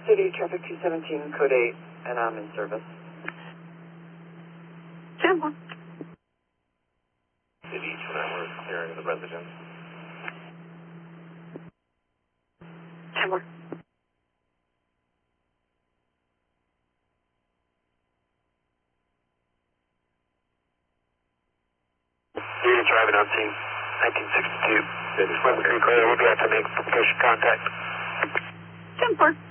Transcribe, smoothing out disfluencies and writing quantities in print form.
City, traffic 217, code 8, and I'm in service. 10-4. City, we're clearing the residence. 10-4. Unit driving on scene, 1962. Weather Creek, we'll be out to make application contact. 10-4.